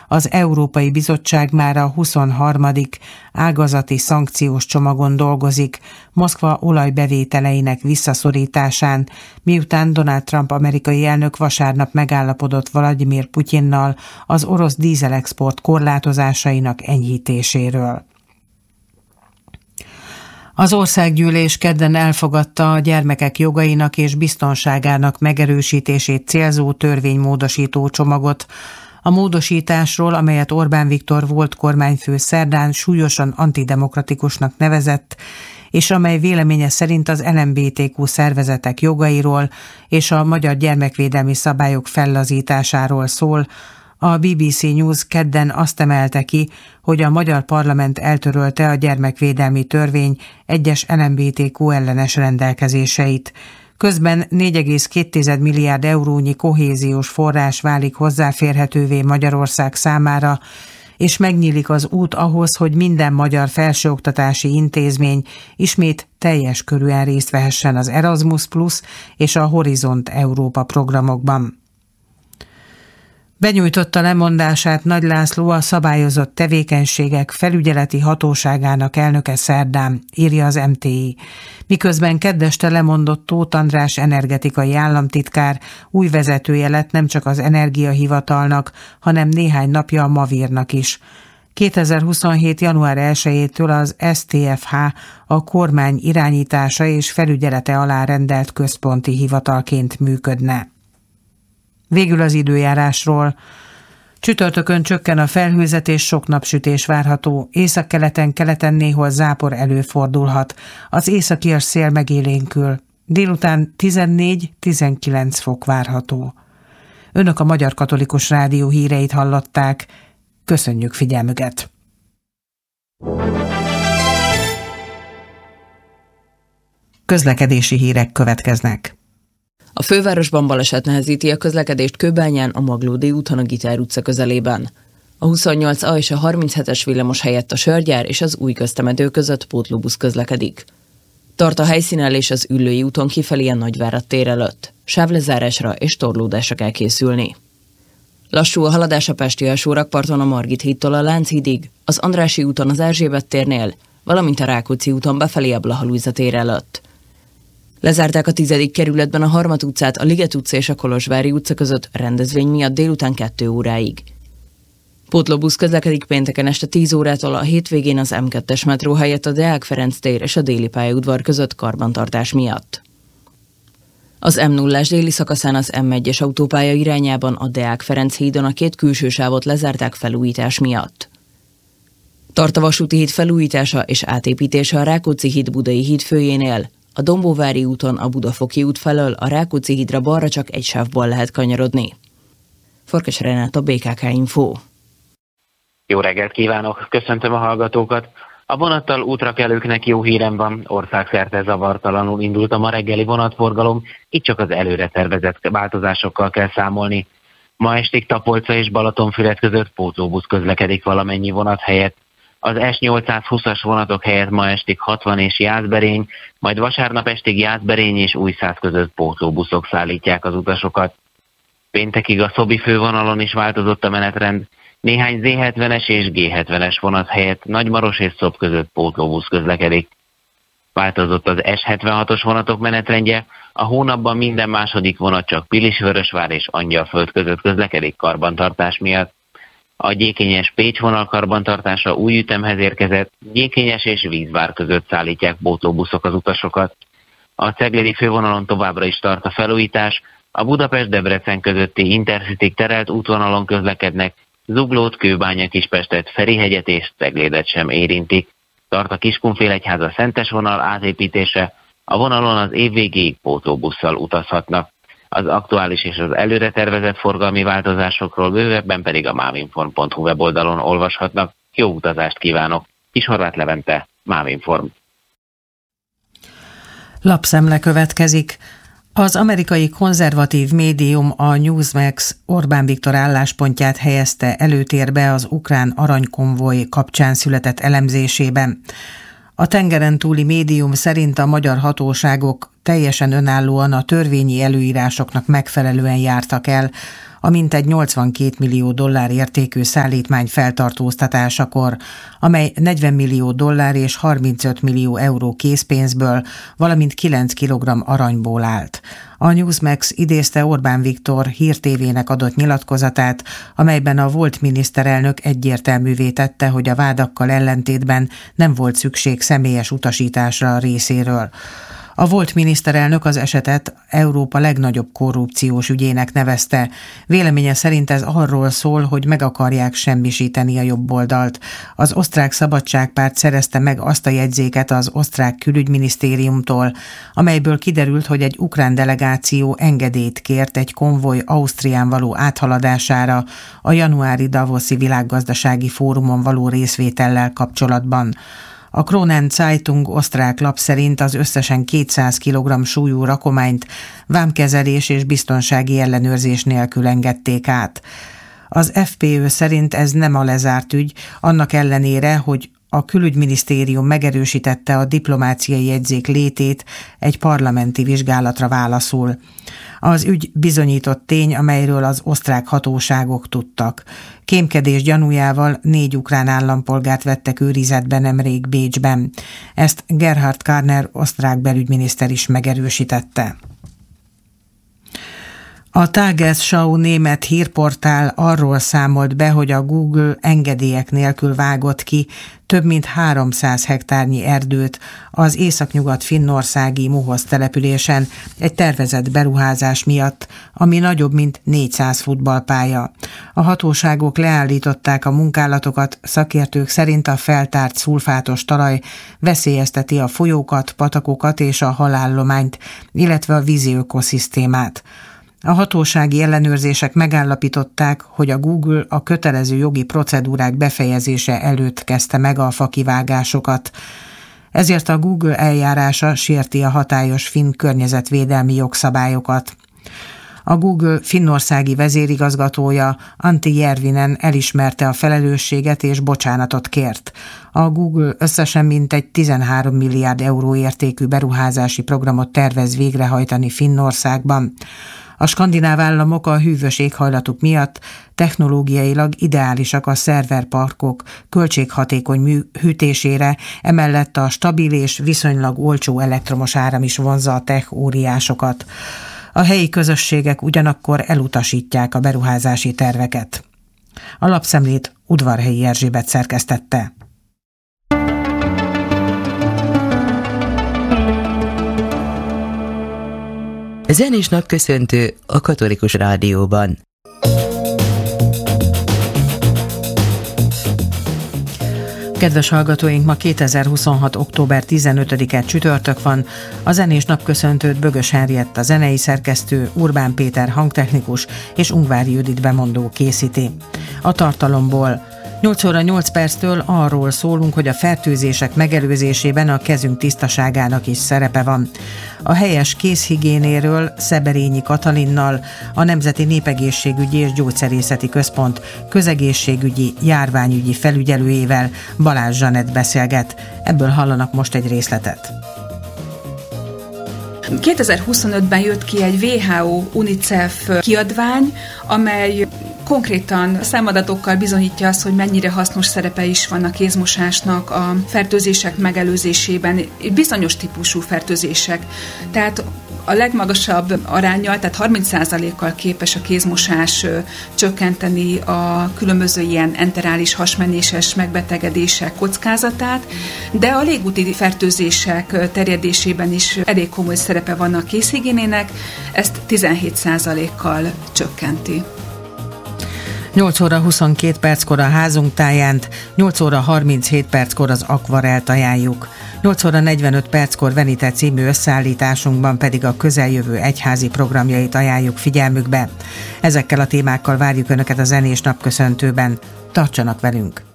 az Európai Bizottság már a 23. ágazati szankciós csomagon dolgozik Moszkva olajbevételeinek visszaszorításán, miután Donald Trump amerikai elnök vasárnap megállapodott Vladimir Putyinnal az orosz dízelexport korlátozásainak enyhítéséről. Az országgyűlés kedden elfogadta a gyermekek jogainak és biztonságának megerősítését célzó törvénymódosító csomagot. A módosításról, amelyet Orbán Viktor volt kormányfő szerdán súlyosan antidemokratikusnak nevezett, és amely véleménye szerint az LMBTQ szervezetek jogairól és a magyar gyermekvédelmi szabályok fellazításáról szól, a BBC News kedden azt emelte ki, hogy a magyar parlament eltörölte a gyermekvédelmi törvény egyes LMBTQ ellenes rendelkezéseit. Közben 4,2 milliárd eurónyi kohéziós forrás válik hozzáférhetővé Magyarország számára, és megnyílik az út ahhoz, hogy minden magyar felsőoktatási intézmény ismét teljes körűen részt vehessen az Erasmus Plus és a Horizont Európa programokban. Benyújtotta lemondását Nagy László, a szabályozott tevékenységek felügyeleti hatóságának elnöke szerdán, írja az MTI. Miközben keddeste lemondott Tóth András energetikai államtitkár, új vezetője lett nem csak az Energiahivatalnak, hanem néhány napja a Mavírnak is. 2027. január 1-től az STFH a kormány irányítása és felügyelete alá rendelt központi hivatalként működne. Végül az időjárásról. Csütörtökön csökken a felhőzet és sok napsütés várható. Északkeleten, keleten néhol zápor előfordulhat. Az északias szél megélénkül. Délután 14-19 fok várható. Önök a Magyar Katolikus Rádió híreit hallották. Köszönjük figyelmüket! Közlekedési hírek következnek. A fővárosban baleset nehezíti a közlekedést Kőbányán, a Maglódi úton a Gitár utca közelében. A 28A és a 37-es villamos helyett a Sörgyár és az Új Köztemedő között pótlóbusz közlekedik. Tart a helyszínellés az Üllői úton kifelé a Nagyvárad tér előtt. Sávlezárásra és torlódásra kell készülni. Lassú a haladás a pesti alsórakparton a Margit hídtól a Lánchídig, az Andrássy úton az Erzsébet térnél, valamint a Rákóczi úton befelé a Blaha Lujza tér előtt. Lezárták a 10. kerületben a Harmat utcát, a Liget utca és a Kolozsvári utca között rendezvény miatt délután 2 óráig. Pótlóbusz közlekedik pénteken este 10 órától, a hétvégén az M2-es metró helyett a Deák Ferenc tér és a Déli pályaudvar között karbantartás miatt. Az M0-ás déli szakaszán az M1-es autópálya irányában a Deák Ferenc hídon a 2 külső sávot lezárták felújítás miatt. Tart a vasúti híd felújítása és átépítése a Rákóczi híd Budai híd főjénél. A Dombóvári úton a Budafoki út felől a Rákóczi hídra balra csak egy sávból lehet kanyarodni. Farkas Renát, a BKK Info. Jó reggelt kívánok, köszöntöm a hallgatókat. A vonattal útrakelőknek jó hírem van, országszerte zavartalanul indult a ma reggeli vonatforgalom, itt csak az előre tervezett változásokkal kell számolni. Ma estig Tapolca és Balatonfüred között pótlóbusz közlekedik valamennyi vonat helyett. Az S820-as vonatok helyett ma estig 60 és Jászberény, majd vasárnap estig Jászberény és Újszász között pótlóbuszok szállítják az utasokat. Péntekig a Szobi fővonalon is változott a menetrend, néhány Z70-es és G70-es vonat helyett Nagymaros és Szob között pótlóbusz közlekedik. Változott az S76-os vonatok menetrendje, a hónapban minden második vonat csak Pilisvörösvár és Angyalföld között közlekedik karbantartás miatt. A Gyékényes Pécs vonal karbantartása új ütemhez érkezett, Gyékényes és Vízvár között szállítják pótlóbuszok az utasokat. A ceglédi fővonalon továbbra is tart a felújítás, a Budapest-Debrecen közötti Intercity terelt útvonalon közlekednek, Zuglót, Kőbánya-Kispestet, Ferihegyet és Ceglédet sem érintik. Tart a Kiskunfélegyháza Szentes vonal átépítése, a vonalon az év végéig pótlóbusszal utazhatnak. Az aktuális és az előre tervezett forgalmi változásokról bővebben pedig a mavinform.hu weboldalon olvashatnak. Jó utazást kívánok! Kishorváth Levente, Mávinform. Lapszemle következik. Az amerikai konzervatív médium a Newsmax Orbán Viktor álláspontját helyezte előtérbe az ukrán aranykonvoj kapcsán született elemzésében. A tengeren túli médium szerint a magyar hatóságok teljesen önállóan a törvényi előírásoknak megfelelően jártak el a mintegy $82 millió értékű szállítmány feltartóztatásakor, amely $40 millió és 35 millió euró készpénzből, valamint 9 kilogramm aranyból állt. A Newsmax idézte Orbán Viktor hírtévének adott nyilatkozatát, amelyben a volt miniszterelnök egyértelművé tette, hogy a vádakkal ellentétben nem volt szükség személyes utasításra a részéről. A volt miniszterelnök az esetet Európa legnagyobb korrupciós ügyének nevezte. Véleménye szerint ez arról szól, hogy meg akarják semmisíteni a jobboldalt. Az osztrák szabadságpárt szerezte meg azt a jegyzéket az osztrák külügyminisztériumtól, amelyből kiderült, hogy egy ukrán delegáció engedélyt kért egy konvoj Ausztrián való áthaladására a januári Davoszi világgazdasági fórumon való részvétellel kapcsolatban. A Kronen Zeitung osztrák lap szerint az összesen 200 kg súlyú rakományt vámkezelés és biztonsági ellenőrzés nélkül engedték át. Az FPÖ szerint ez nem a lezárt ügy, annak ellenére, hogy a külügyminisztérium megerősítette a diplomáciai jegyzék létét egy parlamenti vizsgálatra válaszul. Az ügy bizonyított tény, amelyről az osztrák hatóságok tudtak. Kémkedés gyanújával 4 ukrán állampolgárt vettek őrizetbe nemrég Bécsben. Ezt Gerhard Karner osztrák belügyminiszter is megerősítette. A Tagesschau német hírportál arról számolt be, hogy a Google engedélyek nélkül vágott ki több mint 300 hektárnyi erdőt az északnyugat finnországi Muhoz településen egy tervezett beruházás miatt, ami nagyobb, mint 400 futballpálya. A hatóságok leállították a munkálatokat, szakértők szerint a feltárt szulfátos talaj veszélyezteti a folyókat, patakokat és a halállományt, illetve a vízi ökoszisztémát. A hatósági ellenőrzések megállapították, hogy a Google a kötelező jogi procedúrák befejezése előtt kezdte meg a fakivágásokat. Ezért a Google eljárása sérti a hatályos finn környezetvédelmi jogszabályokat. A Google finnországi vezérigazgatója Antti Järvinen elismerte a felelősséget és bocsánatot kért. A Google összesen mintegy 13 milliárd euró értékű beruházási programot tervez végrehajtani Finnországban. A skandináv államok a hűvös éghajlatuk miatt technológiailag ideálisak a szerverparkok költséghatékony hűtésére, emellett a stabil és viszonylag olcsó elektromos áram is vonzza a tech óriásokat. A helyi közösségek ugyanakkor elutasítják a beruházási terveket. A lapszemlét Udvarhelyi Erzsébet szerkesztette. Zenés napköszöntő a Katolikus Rádióban. Kedves hallgatóink, ma 2026. október 15-e csütörtök van. A zenés napköszöntőt Bögös Henrietta zenei szerkesztő, Urbán Péter hangtechnikus és Ungvári Judit bemondó készíti. A tartalomból 8 óra 8 perctől arról szólunk, hogy a fertőzések megelőzésében a kezünk tisztaságának is szerepe van. A helyes kézhigiénéről Szeberényi Katalinnal, a Nemzeti Népegészségügyi és Gyógyszerészeti Központ közegészségügyi, járványügyi felügyelőjével, Balázs Zsanett beszélget. Ebből hallanak most egy részletet. 2025-ben jött ki egy WHO-UNICEF kiadvány, amely konkrétan számadatokkal bizonyítja azt, hogy mennyire hasznos szerepe is van a kézmosásnak a fertőzések megelőzésében, bizonyos típusú fertőzések. Tehát a legmagasabb aránnyal, tehát 30%-kal képes a kézmosás csökkenteni a különböző ilyen enterális hasmenéses megbetegedések kockázatát, de a légúti fertőzések terjedésében is elég komoly szerepe van a kézhigiénének, ezt 17%-kal csökkenti. 8 óra 22 perckor a házunk tájánt, 8 óra 37 perckor az akvarelt ajánljuk. 8 óra 45 perckor Venite című összeállításunkban pedig a közeljövő egyházi programjait ajánljuk figyelmükbe. Ezekkel a témákkal várjuk Önöket a zenés napköszöntőben. Tartsanak velünk!